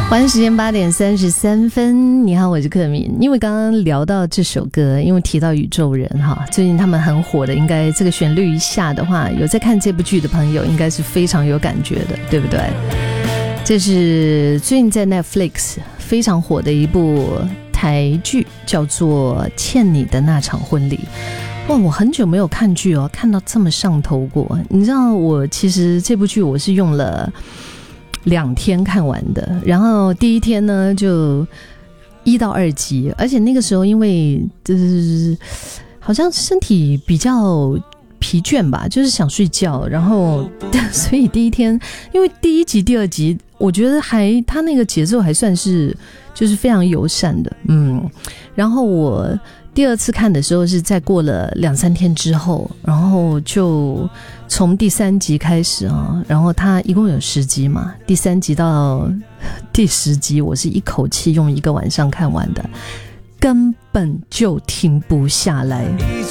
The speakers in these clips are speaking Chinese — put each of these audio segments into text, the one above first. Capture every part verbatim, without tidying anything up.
晚上时间八点三十三分，你好，我是克敏。因为刚刚聊到这首歌，因为提到宇宙人哈，最近他们很火的，应该这个旋律一下的话，有在看这部剧的朋友应该是非常有感觉的，对不对？这是最近在 Netflix 非常火的一部台剧，叫做《欠你的那场婚礼》。哇，我很久没有看剧哦，看到这么上头过。你知道我其实这部剧我是用了两天看完的，然后第一天呢就一到二集，而且那个时候因为就是好像身体比较疲倦吧，就是想睡觉，然后所以第一天因为第一集第二集我觉得还他那个节奏还算是就是非常友善的，嗯，然后我第二次看的时候是再过了两三天之后，然后就从第三集开始啊，然后它一共有十集嘛，第三集到第十集我是一口气用一个晚上看完的，根本就停不下来。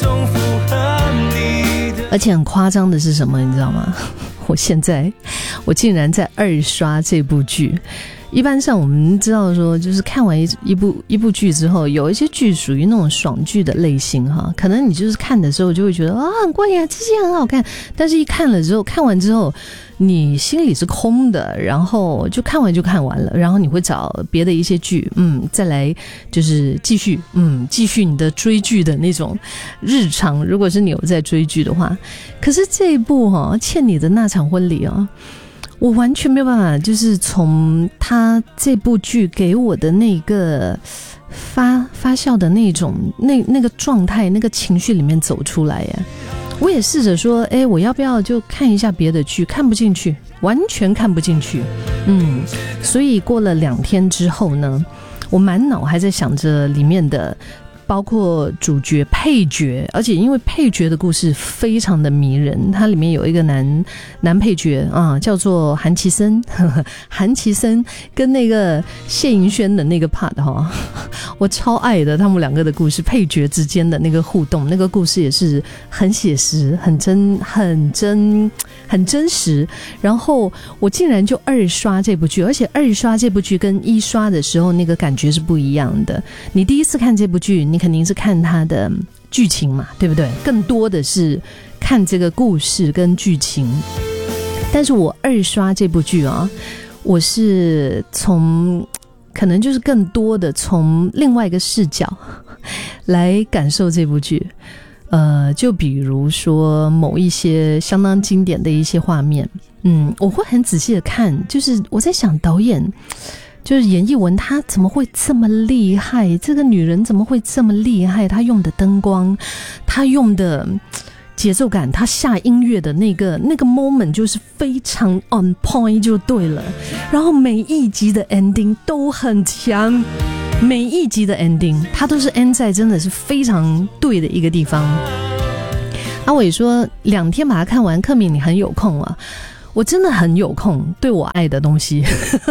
而且很夸张的是什么你知道吗？我现在我竟然在二刷这部剧。一般上我们知道说就是看完 一, 一部一部剧之后，有一些剧属于那种爽剧的类型哈，可能你就是看的时候就会觉得啊很过瘾啊，这些很好看，但是一看了之后，看完之后你心里是空的，然后就看完就看完了，然后你会找别的一些剧嗯再来就是继续嗯继续你的追剧的那种日常，如果是你有在追剧的话。可是这一部哈欠你的那场婚礼啊，我完全没有办法就是从他这部剧给我的那个发发酵的那种那那个状态那个情绪里面走出来耶。我也试着说哎，我要不要就看一下别的剧，看不进去，完全看不进去。嗯，所以过了两天之后呢，我满脑还在想着里面的包括主角配角，而且因为配角的故事非常的迷人，它里面有一个男男配角啊，叫做韩其森，呵呵韩其森跟那个谢盈萱的那个 part 哈，我超爱的，他们两个的故事，配角之间的那个互动，那个故事也是很写实，很真，很真，很真实。然后我竟然就二刷这部剧，而且二刷这部剧跟一刷的时候那个感觉是不一样的。你第一次看这部剧，你肯定是看它的剧情嘛，对不对？更多的是看这个故事跟剧情。但是我二刷这部剧啊，我是从可能就是更多的从另外一个视角来感受这部剧。呃，就比如说某一些相当经典的一些画面，嗯，我会很仔细的看，就是我在想导演就是严艺文她怎么会这么厉害，这个女人怎么会这么厉害，她用的灯光，她用的节奏感，她下音乐的那个那个 moment 就是非常 on point 就对了。然后每一集的 ending 都很强，每一集的 ending 它都是 end 在真的是非常对的一个地方。阿伟说两天把它看完，克敏你很有空啊。我真的很有空，对我爱的东西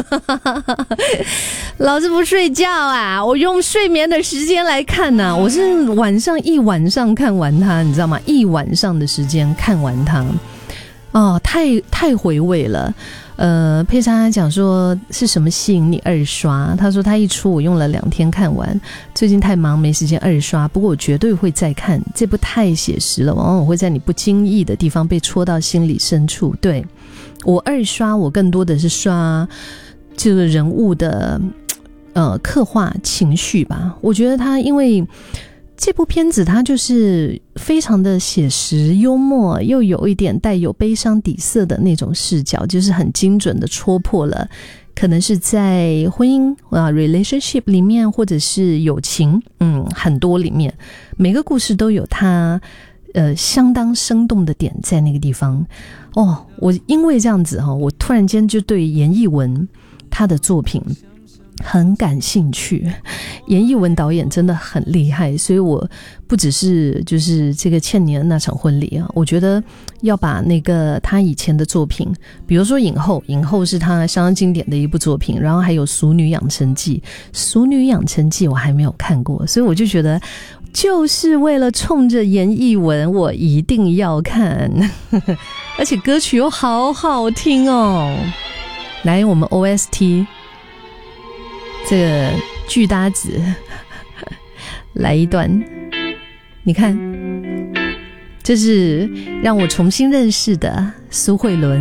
老子不睡觉啊，我用睡眠的时间来看啊，我是晚上一晚上看完它，你知道吗？一晚上的时间看完它哦，太太回味了。呃，佩珊讲说是什么吸引你二刷，他说他一出我用了两天看完，最近太忙没时间二刷，不过我绝对会再看，这部太写实了，往往会在你不经意的地方被戳到心里深处。对，我二刷我更多的是刷这个人物的呃刻画情绪吧。我觉得他因为这部片子它就是非常的写实幽默，又有一点带有悲伤底色的那种视角，就是很精准的戳破了可能是在婚姻啊 relationship 里面，或者是友情，嗯，很多里面每个故事都有它呃相当生动的点在那个地方。哦，我因为这样子哈，我突然间就对严艺文他的作品很感兴趣。严艺文导演真的很厉害，所以我不只是就是这个欠你的那场婚礼啊，我觉得要把那个他以前的作品，比如说影后，影后是他相当经典的一部作品，然后还有俗女养成记，俗女养成记我还没有看过，所以我就觉得就是为了冲着严艺文我一定要看而且歌曲又好好听哦。来，我们 O S T 这个剧搭子来一段，你看，这是让我重新认识的苏慧伦。